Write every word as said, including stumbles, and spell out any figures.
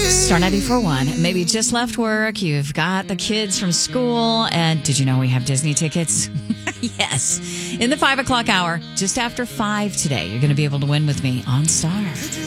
Star ninety-four point one. Maybe you just left work. You've got the kids from school. And did you know we have Disney tickets? Yes. In the five o'clock hour, just after five today, you're going to be able to win with me on Star.